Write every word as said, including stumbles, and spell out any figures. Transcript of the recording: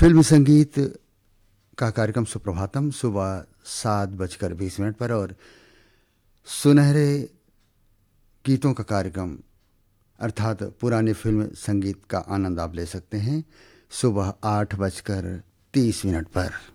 Film संगीत का कार्यक्रम सुप्रभातम सुबह सात बजकर बीस मिनट पर और सुनहरे गीतों का कार्यक्रम अर्थात पुराने फिल्म संगीत का आनंद आप ले सकते हैं सुबह आठ बजकर तीस मिनट पर।